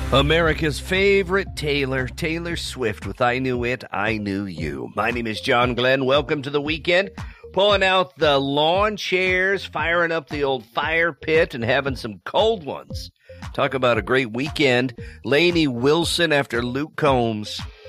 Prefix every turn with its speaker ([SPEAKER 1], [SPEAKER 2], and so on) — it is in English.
[SPEAKER 1] America's favorite Taylor Swift with I Knew It, I Knew You. My name is John Glenn. Welcome to the weekend. Pulling out the lawn chairs, firing up the old fire pit, and having some cold ones. Talk about a great weekend. Lainey Wilson after Luke Combs.